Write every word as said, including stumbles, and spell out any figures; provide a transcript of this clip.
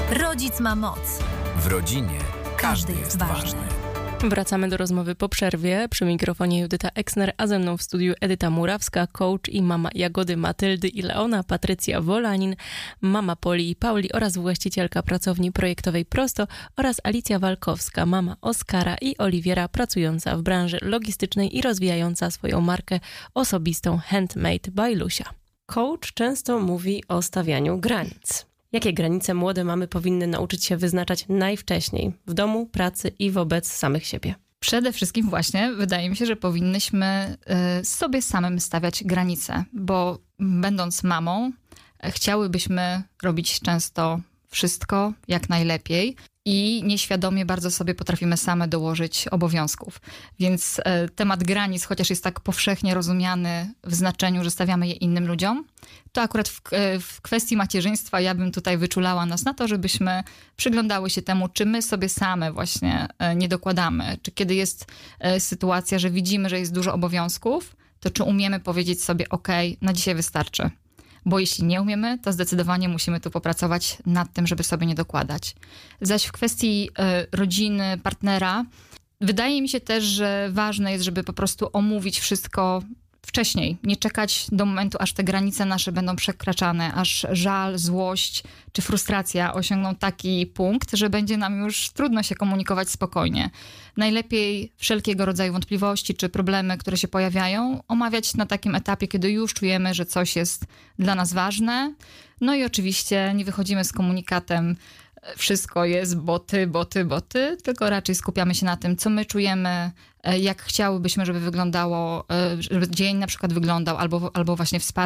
Rodzic ma moc. W rodzinie każdy jest ważny. Wracamy do rozmowy po przerwie. Przy mikrofonie Judyta Eksner, a ze mną w studiu Edyta Murawska, coach i mama Jagody, Matyldy i Leona, Patrycja Wolanin, mama Poli i Pauli oraz właścicielka pracowni projektowej Prosto oraz Alicja Walkowska, mama Oskara i Oliwiera, pracująca w branży logistycznej i rozwijająca swoją markę osobistą Handmade by Lusia. Coach często mówi o stawianiu granic. Jakie granice młode mamy powinny nauczyć się wyznaczać najwcześniej w domu, pracy i wobec samych siebie? Przede wszystkim właśnie wydaje mi się, że powinnyśmy y, sobie samym stawiać granice, bo będąc mamą chciałybyśmy robić często wszystko jak najlepiej i nieświadomie bardzo sobie potrafimy same dołożyć obowiązków. Więc y, temat granic, chociaż jest tak powszechnie rozumiany w znaczeniu, że stawiamy je innym ludziom, to akurat w, w kwestii macierzyństwa ja bym tutaj wyczulała nas na to, żebyśmy przyglądały się temu, czy my sobie same właśnie nie dokładamy, czy kiedy jest sytuacja, że widzimy, że jest dużo obowiązków, to czy umiemy powiedzieć sobie, ok, na dzisiaj wystarczy. Bo jeśli nie umiemy, to zdecydowanie musimy tu popracować nad tym, żeby sobie nie dokładać. Zaś w kwestii rodziny, partnera, wydaje mi się też, że ważne jest, żeby po prostu omówić wszystko wcześniej. Nie czekać do momentu, aż te granice nasze będą przekraczane, aż żal, złość czy frustracja osiągną taki punkt, że będzie nam już trudno się komunikować spokojnie. Najlepiej wszelkiego rodzaju wątpliwości czy problemy, które się pojawiają, omawiać na takim etapie, kiedy już czujemy, że coś jest dla nas ważne. No i oczywiście nie wychodzimy z komunikatem wszystko jest, bo ty, bo ty, bo ty, tylko raczej skupiamy się na tym, co my czujemy, jak chciałybyśmy, żeby wyglądało, żeby dzień na przykład wyglądał, albo, albo właśnie wsparcie